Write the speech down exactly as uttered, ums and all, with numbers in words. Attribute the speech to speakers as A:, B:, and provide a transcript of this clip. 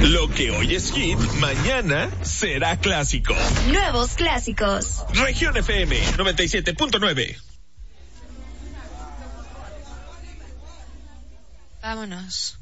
A: Lo que hoy es hit, mañana será clásico.
B: Nuevos clásicos.
A: Región F M noventa y siete punto nueve.
C: Vámonos.